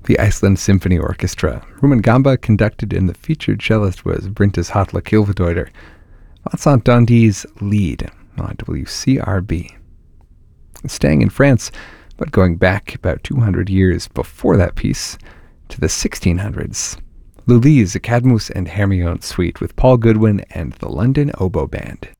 the Iceland Symphony Orchestra. Rumangamba conducted, and the featured cellist was Bryndís Halla Kilvadóttir. Vincent Dandy's Lead on WCRB. Staying in France, but going back about 200 years before that piece, to the 1600s. Lully's Cadmus and Hermione Suite with Paul Goodwin and the London Oboe Band.